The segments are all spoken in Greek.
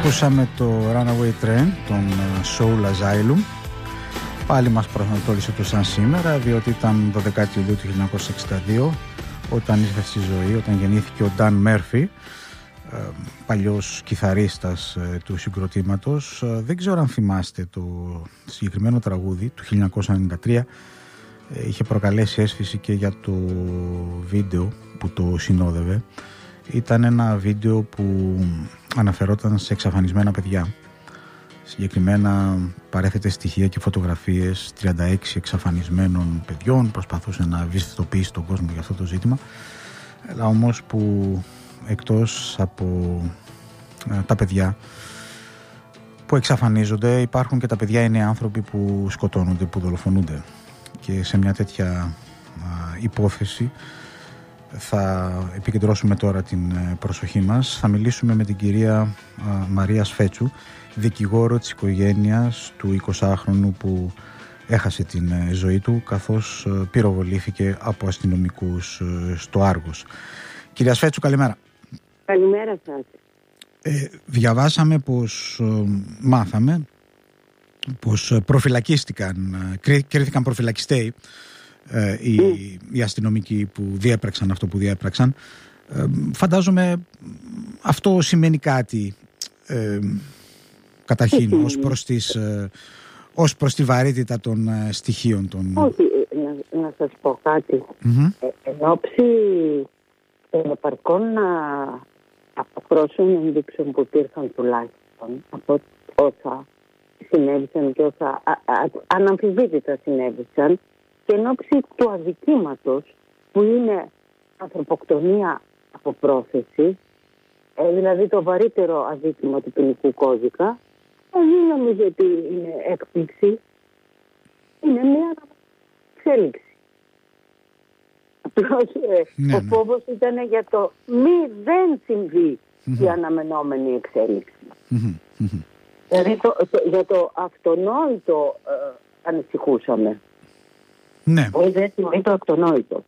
Ακούσαμε το Runaway Train, τον Soul Asylum. Πάλι μας προσανατόλισε το σαν σήμερα, διότι ήταν 12 Ιουλίου του 1962 όταν ήρθε στη ζωή, όταν γεννήθηκε ο Dan Murphy, παλιός κιθαρίστας του συγκροτήματος. Δεν ξέρω αν θυμάστε το συγκεκριμένο τραγούδι του 1993. Είχε προκαλέσει έσφυση και για το βίντεο που το συνόδευε. Ήταν ένα βίντεο που αναφερόταν σε εξαφανισμένα παιδιά. Συγκεκριμένα παρέθετε στοιχεία και φωτογραφίες 36 εξαφανισμένων παιδιών. Προσπαθούσε να ευαισθητοποιήσει τον κόσμο για αυτό το ζήτημα, αλλά όμως που εκτός από τα παιδιά που εξαφανίζονται, υπάρχουν και τα παιδιά, είναι άνθρωποι που σκοτώνονται, που δολοφονούνται. Και σε μια τέτοια υπόθεση θα επικεντρώσουμε τώρα την προσοχή μας. Θα μιλήσουμε με την κυρία Μαρία Σφέτσου, δικηγόρο της οικογένειας του 20χρονου που έχασε την ζωή του καθώς πυροβολήθηκε από αστυνομικούς στο Άργος. Κυρία Σφέτσου, καλημέρα. Καλημέρα σας. Διαβάσαμε πως, μάθαμε πως κρίθηκαν προφυλακιστέοι οι αστυνομικοί που διέπραξαν αυτό που διέπραξαν. Φαντάζομαι αυτό σημαίνει κάτι καταρχήν ως προς τη βαρύτητα των στοιχείων των... Όχι, να σας πω κάτι. Εν όψη των επαρκών αποχρώσεων ενδείξεων που υπήρχαν τουλάχιστον από όσα συνέβησαν και όσα αναμφισβήτητα συνέβησαν, και εν όψη του αδικήματος που είναι ανθρωποκτονία από πρόθεση, δηλαδή το βαρύτερο αδίκημα του ποινικού κώδικα, δεν νομίζω ότι είναι έκπληξη. Είναι μια εξέλιξη. Απλώς ο φόβος ήταν για το δεν συμβεί η αναμενόμενη εξέλιξη. Δηλαδή για το αυτονόητο ανησυχούσαμε. Ναι. Δεν συμβεί το αυτονόητο.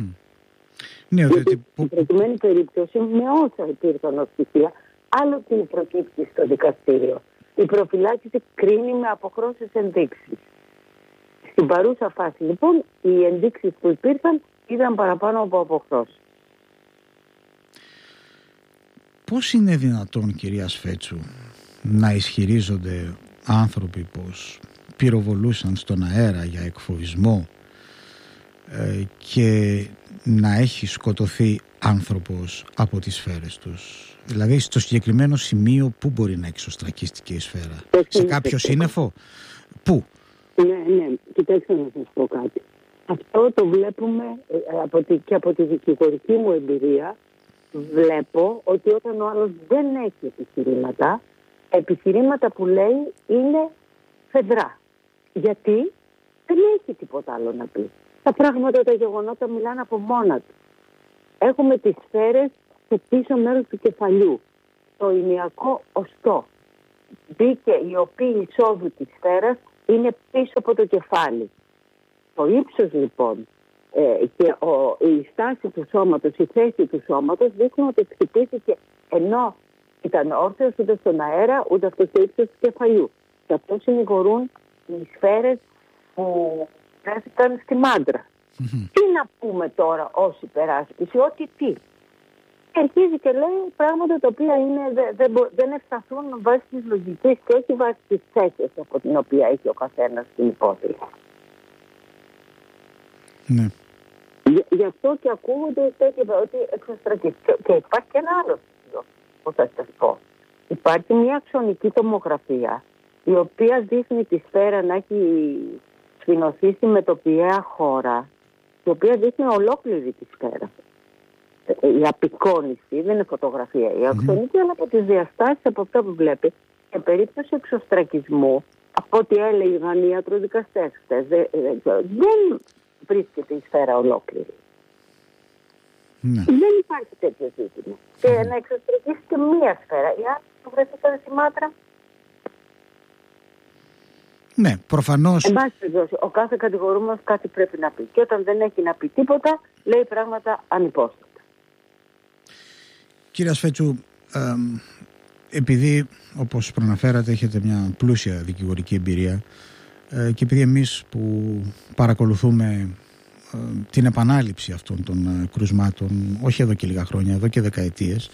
Ναι, στην προκειμένη περίπτωση, με όσα υπήρχαν ως στοιχεία, άλλο τι προκύπτει στο δικαστήριο. Η προφυλάκηση κρίνει με αποχρώσεις ενδείξεις. Στην παρούσα φάση, λοιπόν, οι ενδείξεις που υπήρχαν ήταν παραπάνω από αποχρώσεις. Πώς είναι δυνατόν, κυρία Σφέτσου, να ισχυρίζονται άνθρωποι πως πυροβολούσαν στον αέρα για εκφοβισμό και να έχει σκοτωθεί άνθρωπος από τις σφαίρες τους? Δηλαδή στο συγκεκριμένο σημείο πού μπορεί να εξωστρακίστηκε η σφαίρα? Σε κάποιο σύννεφο? Πού? Ναι, κοιτάξτε να σας πω κάτι. Αυτό το βλέπουμε και από τη δικηγορική μου εμπειρία. Βλέπω ότι όταν ο άλλος δεν έχει επιχειρήματα που λέει είναι φεδρά. Γιατί δεν έχει τίποτα άλλο να πει. Τα πράγματα, τα γεγονότα μιλάνε από μόνα του. Έχουμε τις σφαίρες σε πίσω μέρος του κεφαλιού. Το ηνιακό οστό. Μπήκε η οποία εισόδου της σφαίρας είναι πίσω από το κεφάλι. Το ύψος λοιπόν και η στάση του σώματος, η θέση του σώματος δείχνουν ότι χτυπήθηκε ενώ ήταν όρθιος ούτε στον αέρα ούτε αυτό το ύψος του κεφαλιού. Και αυτό συνηγορούν οι σφαίρες που βρέθηκαν στη μάντρα. Τι να πούμε τώρα ως υπεράσπιση, ότι τι. Αρχίζει και λέει πράγματα τα οποία δεν ευσταθούν βάσει της λογικής και όχι βάσει της θέσης από την οποία έχει ο καθένας την υπόθεση. Ναι. Γι' αυτό και ακούγονται ότι εξωστρακίστηκε. Και υπάρχει και ένα άλλο στοιχείο που θα σας πω. Υπάρχει μια αξονική τομογραφία η οποία δείχνει τη σφαίρα να έχει σφινωθεί στη μετωπιαία χώρα, η οποία δείχνει ολόκληρη τη σφαίρα. Η απεικόνηση, δεν είναι φωτογραφία η αξονική, αλλά από τις διαστάσεις, από αυτά που βλέπει, σε περίπτωση εξωστρακισμού, από ό,τι έλεγαν οι ιατροδικαστές χτες, δεν βρίσκεται η σφαίρα ολόκληρη. Ναι. Δεν υπάρχει τέτοιο ζήτημα. Και να εξωστρακίσετε μία σφαίρα. Οι άλλοι που βρέθηκαν στη Μάτρα. Ναι, προφανώς. Εν πάση περιπτώσει, ο κάθε κατηγορούμενος κάτι πρέπει να πει. Και όταν δεν έχει να πει τίποτα, λέει πράγματα ανυπόστατα. Κύριε Σφέτσου, επειδή, όπως προαναφέρατε, έχετε μια πλούσια δικηγορική εμπειρία και επειδή εμείς που παρακολουθούμε την επανάληψη αυτών των κρουσμάτων, όχι εδώ και λίγα χρόνια, εδώ και δεκαετίες,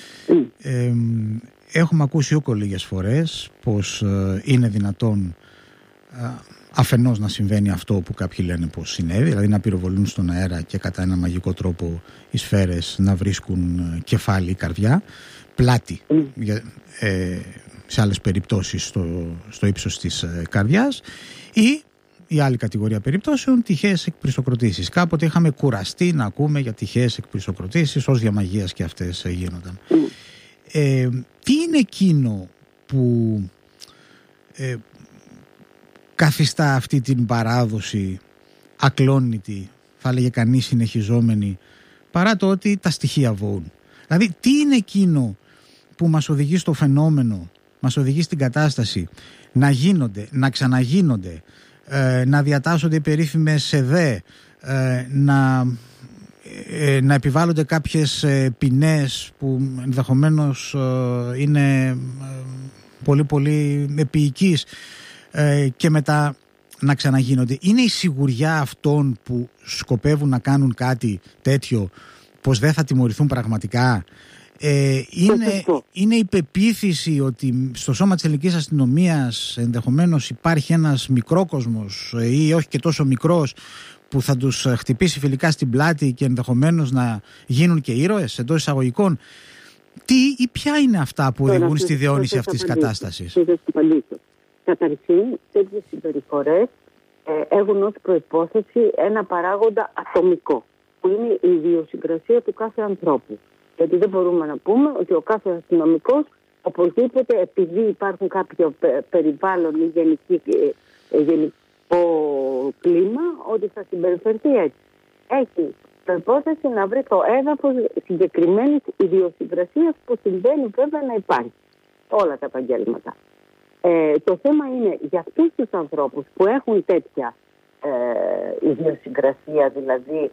έχουμε ακούσει ούκο λίγες φορές πως είναι δυνατόν αφενός να συμβαίνει αυτό που κάποιοι λένε πως συνέβη, δηλαδή να πυροβολούν στον αέρα και κατά ένα μαγικό τρόπο οι σφαίρες να βρίσκουν κεφάλι ή καρδιά, πλάτη σε άλλες περιπτώσεις στο ύψος της καρδιάς, ή η άλλη κατηγορία περιπτώσεων, τυχαίες εκπυρσοκροτήσεις. Κάποτε είχαμε κουραστεί να ακούμε για τυχαίες εκπυρσοκροτήσεις, ως διαμαγείας και αυτές γίνονταν. Τι είναι εκείνο που καθιστά αυτή την παράδοση ακλόνητη, θα έλεγε κανείς συνεχιζόμενη, παρά το ότι τα στοιχεία βοούν? Δηλαδή, τι είναι εκείνο που μας οδηγεί στο φαινόμενο, μας οδηγεί στην κατάσταση να γίνονται, να ξαναγίνονται, να διατάσσονται οι περίφημες ΕΔΕ, να επιβάλλονται κάποιες ποινές που ενδεχομένως είναι πολύ πολύ επίοικείς και μετά να ξαναγίνονται? Είναι η σιγουριά αυτών που σκοπεύουν να κάνουν κάτι τέτοιο πως δεν θα τιμωρηθούν πραγματικά? Είναι η πεποίθηση ότι στο σώμα της ελληνικής αστυνομίας ενδεχομένως υπάρχει ένας μικρόκοσμος ή όχι και τόσο μικρός που θα τους χτυπήσει φιλικά στην πλάτη και ενδεχομένως να γίνουν και ήρωες εντός εισαγωγικών? Τι ή ποια είναι αυτά που οδηγούν στη διαιώνιση αυτής της κατάστασης? Καταρχήν, τέτοιες συμπεριφορές έχουν ως προϋπόθεση ένα παράγοντα ατομικό, που είναι η ιδιοσυγκρασία του κάθε ανθρώπου. Γιατί δεν μπορούμε να πούμε ότι ο κάθε αστυνομικός οπωσδήποτε, επειδή υπάρχουν κάποιο περιβάλλον ή γενικό κλίμα, ότι θα συμπεριφερθεί έτσι. Έχει προϋπόθεση να βρει το έδαφος συγκεκριμένης ιδιοσυγκρασίας που συμβαίνει βέβαια να υπάρχει όλα τα επαγγέλματα. Το θέμα είναι για αυτούς τους ανθρώπους που έχουν τέτοια ιδιοσυγκρασία, δηλαδή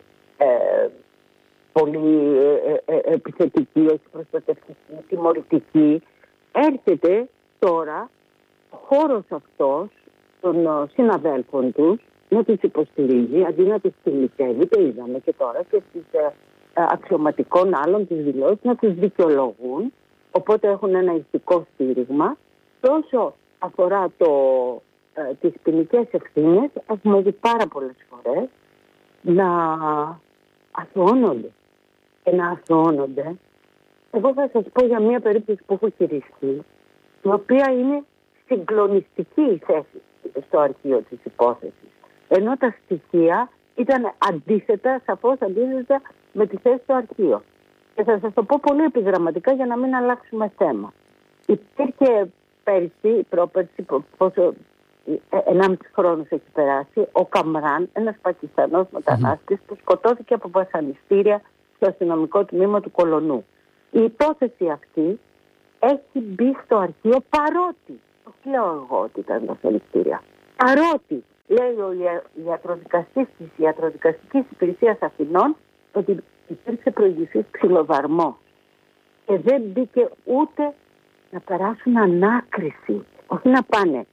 πολύ επιθετική, όχι προστατευτική, τιμωρητική, έρχεται τώρα ο χώρος αυτός των συναδέλφων τους να τους υποστηρίζει αντί να τους τιμητεύει. Το είδαμε και τώρα και στις αξιωματικών άλλων τις δηλώσεις να τους δικαιολογούν, οπότε έχουν ένα ηθικό στήριγμα. Τόσο αφορά τις ποινικές ευθύνες, έχουμε δει πάρα πολλές φορές να αθωώνονται και να αθωώνονται. Εγώ θα σας πω για μια περίπτωση που έχω χειριστεί, η οποία είναι συγκλονιστική η θέση στο αρχείο της υπόθεσης, ενώ τα στοιχεία ήταν αντίθετα, σαφώς αντίθετα με τη θέση στο αρχείο. Και θα σας το πω πολύ επιγραμματικά για να μην αλλάξουμε θέμα. Υπήρχε πέρσι, πρόπερσι, πόσο 1,5 χρόνος έχει περάσει, ο Καμράν, ένας Πακιστανός μετανάστης που σκοτώθηκε από βασανιστήρια στο αστυνομικό τμήμα του Κολονού. Η υπόθεση αυτή έχει μπει στο αρχείο παρότι, όχι λέω εγώ ότι ήταν βασανιστήρια, παρότι λέει ο ιατροδικαστής της Ιατροδικαστικής Υπηρεσίας Αθηνών ότι υπήρξε προηγηθής ξυλοδαρμό και δεν μπήκε ούτε να περάσουν ανάκριση, όχι να πάνε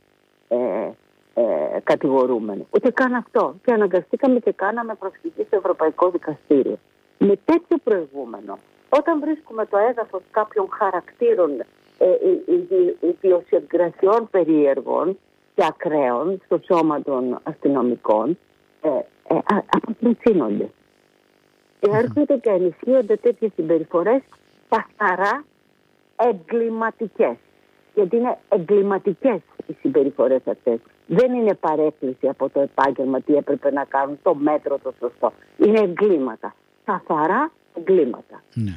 κατηγορούμενοι, ούτε καν αυτό. Και αναγκαστήκαμε και κάναμε προσφυγή στο Ευρωπαϊκό Δικαστήριο. Με τέτοιο προηγούμενο, όταν βρίσκουμε το έδαφος κάποιων χαρακτήρων ιδιοσυγκρασιών περίεργων και ακραίων στο σώμα των αστυνομικών, αποκρινθύνονται. Έρχονται και ενισχύονται τέτοιες συμπεριφορές καθαρά εγκληματικές. Γιατί είναι εγκληματικές οι συμπεριφορές αυτές. Δεν είναι παρέκκληση από το επάγγελμα τι έπρεπε να κάνουν, το μέτρο το σωστό. Είναι εγκλήματα. Καθαρά εγκλήματα. Ναι.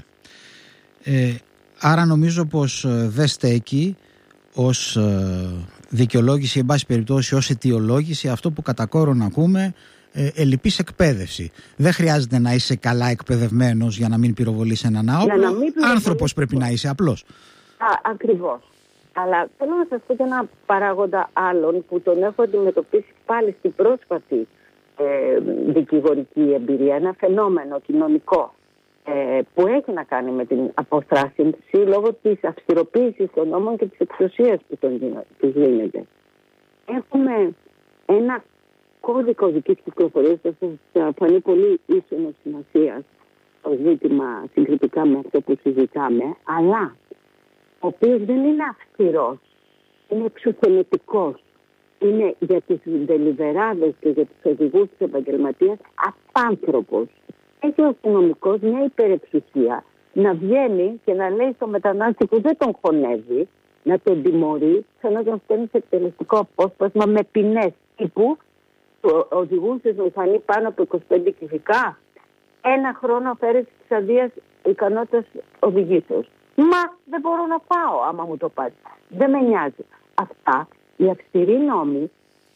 Άρα νομίζω πως δεν στέκει ως δικαιολόγηση, εν πάση περιπτώσει ως αιτιολόγηση, αυτό που κατά κόρον ακούμε, ελλειπής εκπαίδευση. Δεν χρειάζεται να είσαι καλά εκπαιδευμένος για να μην πυροβολείς έναν άοπλο. Άνθρωπος πρέπει να είσαι απλός. Ακριβώς. Αλλά θέλω να σας πω και ένα παράγοντα άλλον που τον έχω αντιμετωπίσει πάλι στην πρόσφατη δικηγορική εμπειρία. Ένα φαινόμενο κοινωνικό. που έχει να κάνει με την αποστράσινση λόγω της αυστηροποίησης των νόμων και της εξουσίας που τους δίνεται. Έχουμε ένα κώδικα οδικής κυκλοφορίας που θα φανεί πολύ ίσονο σημασίας το ζήτημα συγκριτικά με αυτό που συζητάμε, αλλά ο οποίος δεν είναι αυστηρός, είναι εξουθενωτικός. Είναι για τους ντελιβεράδες και για τους οδηγούς της επαγγελματίας απάνθρωπος. Έχει ο αστυνομικός μια υπερεξουσία να βγαίνει και να λέει στο μετανάστη που δεν τον χωνεύει, να τον τιμωρεί, σαν να τον στέλνει σε εκτελεστικό απόσπασμα με ποινές τύπου οδηγούν σε μηχανή πάνω από 25 κυβικά, 1 χρόνο αφαίρεση της αδείας ικανότητας οδηγήσεως. Μα δεν μπορώ να πάω άμα μου το πάρει. Δεν με νοιάζει. Αυτά οι αυστηροί νόμοι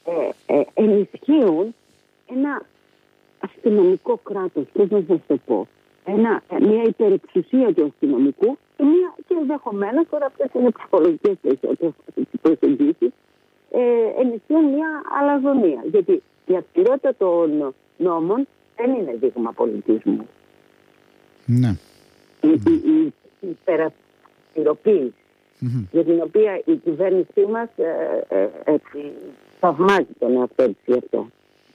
ενισχύουν ένα αστυνομικό κράτος, πώς να σας το πω, μια υπερεξουσία του αστυνομικού και ενδεχομένως, τώρα αυτές είναι ψυχολογικές προσεγγίσεις, ενισχύουν μια αλαζονία. Γιατί η αυστηρότητα των νόμων δεν είναι δείγμα πολιτισμού. Ναι. Η υπεραστηροποίηση, για την οποία η κυβέρνησή μας θαυμάζει τον εαυτό της γι' αυτό.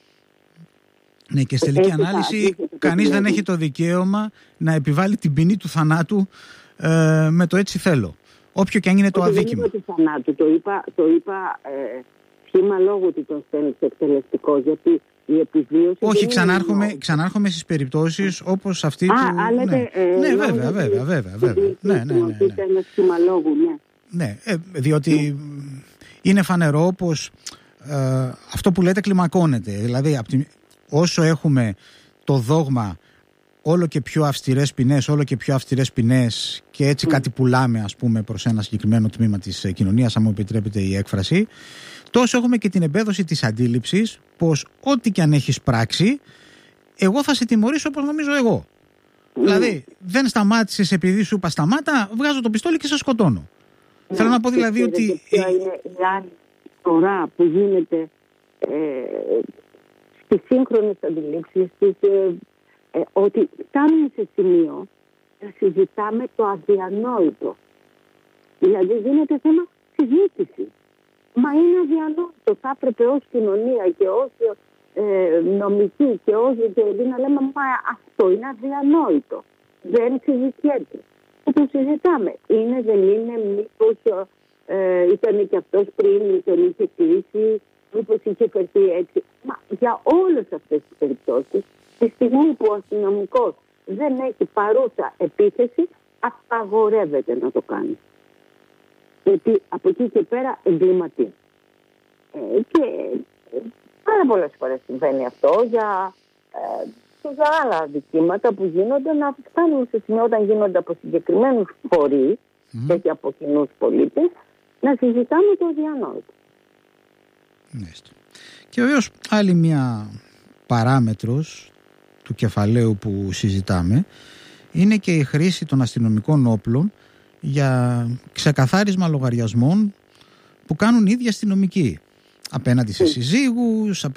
Ναι, και στη τελική ανάλυση κανείς δεν έχει το δικαίωμα να επιβάλλει την ποινή του θανάτου με το έτσι θέλω. Όποιο και αν είναι το αδίκημα. Δεν είπα του θανάτου, το είπα σχήμα λόγου ότι τον στέλνει σε εκτελεστικό, γιατί η επιβίωση... Όχι, ξανάρχομαι στις περιπτώσεις όπως αυτή του... Ναι, βέβαια. Ναι. Ένα σχήμα λόγου, ναι. Ναι, διότι είναι φανερό πως αυτό που λέτε κλιμακώνεται. Δηλαδή, όσο έχουμε το δόγμα όλο και πιο αυστηρές ποινές και έτσι κάτι πουλάμε, ας πούμε, προς ένα συγκεκριμένο τμήμα της κοινωνίας, αν μου επιτρέπετε η έκφραση, τόσο έχουμε και την εμπέδωση της αντίληψης πως ό,τι και αν έχεις πράξει, εγώ θα σε τιμωρήσω όπως νομίζω εγώ. Δηλαδή, δεν σταμάτησες επειδή σου είπα σταμάτα, βγάζω το πιστόλι και σε σκοτώνω. Θέλω να πω δηλαδή ότι... Ποια είναι η άλλη φορά που γίνεται στις σύγχρονες αντιλήψεις, ότι φτάνουμε σε σημείο να συζητάμε το αδιανόητο. Δηλαδή γίνεται θέμα συζήτηση. Μα είναι αδιανόητο. Θα έπρεπε ως κοινωνία και ως νομική και ως δικαιοσύνη να λέμε μα αυτό είναι αδιανόητο. Δεν συζητιέται. Και το συζητάμε. Είναι, δεν είναι, μήπως ήταν και αυτός πριν, τον είχε κλείσει, μήπως είχε φερθεί έτσι. Μα για όλες αυτές τις περιπτώσεις, τη στιγμή που ο αστυνομικός δεν έχει παρούσα επίθεση, απαγορεύεται να το κάνει. Γιατί από εκεί και πέρα εγκληματεί. Και πάρα πολλές φορές συμβαίνει αυτό για άλλα αδικήματα που γίνονται, να φτάνουν σε σημείο όταν γίνονται από συγκεκριμένους φορείς και από κοινούς πολίτες, να συζητάμε το αδιανόητο. Και βεβαίως άλλη μια παράμετρος του κεφαλαίου που συζητάμε είναι και η χρήση των αστυνομικών όπλων για ξεκαθάρισμα λογαριασμών που κάνουν οι ίδιοι αστυνομικοί απέναντι σε συζύγους,